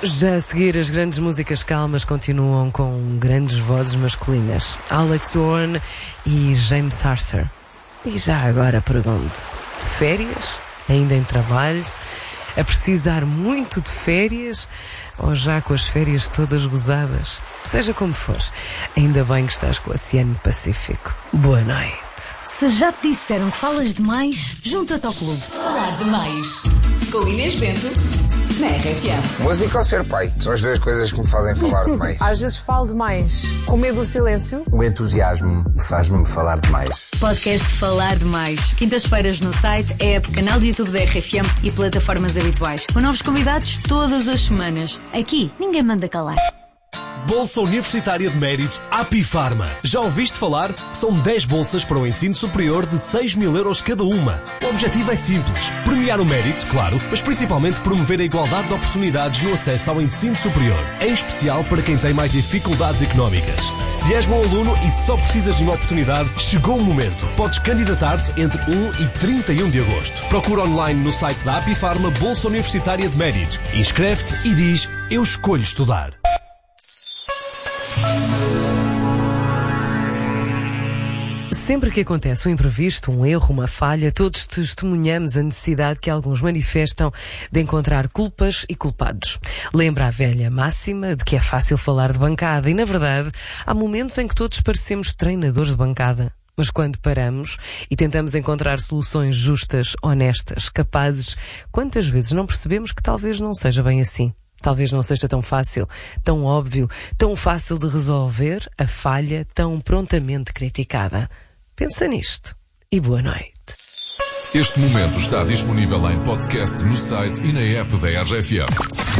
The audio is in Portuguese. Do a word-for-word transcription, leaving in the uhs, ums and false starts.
Já a seguir, as grandes músicas calmas continuam com grandes vozes masculinas. Alex Warren e James Arthur. E já agora pergunto, de férias? Ainda em trabalho? A precisar muito de férias? Ou já com as férias todas gozadas? Seja como for, ainda bem que estás com o Oceano Pacífico. Boa noite. Se já te disseram que falas demais, junta-te ao clube. Falar demais. Com Inês Bento, na R F M. Música ou ser pai? São as duas coisas que me fazem falar demais. Às vezes falo demais. Com medo do silêncio. O entusiasmo faz-me falar demais. Podcast Falar Demais. Quintas-feiras no site, app, canal de YouTube da R F M e plataformas habituais. Com novos convidados todas as semanas. Aqui, ninguém manda calar. Bolsa Universitária de Mérito Apifarma. Já ouviste falar? São dez bolsas para o ensino superior de seis mil euros cada uma. O objetivo é simples. Premiar o mérito, claro, mas principalmente promover a igualdade de oportunidades no acesso ao ensino superior. Em especial para quem tem mais dificuldades económicas. Se és bom aluno e só precisas de uma oportunidade, chegou o momento. Podes candidatar-te entre um e trinta e um de agosto. Procura online no site da Apifarma Bolsa Universitária de Mérito. Inscreve-te e diz: eu escolho estudar. Sempre que acontece um imprevisto, um erro, uma falha, todos testemunhamos a necessidade que alguns manifestam de encontrar culpas e culpados. Lembra a velha máxima de que é fácil falar de bancada e, na verdade, há momentos em que todos parecemos treinadores de bancada. Mas quando paramos e tentamos encontrar soluções justas, honestas, capazes, quantas vezes não percebemos que talvez não seja bem assim? Talvez não seja tão fácil, tão óbvio, tão fácil de resolver a falha tão prontamente criticada. Pensa nisto e boa noite. Este momento está disponível em podcast no site e na app da R F M.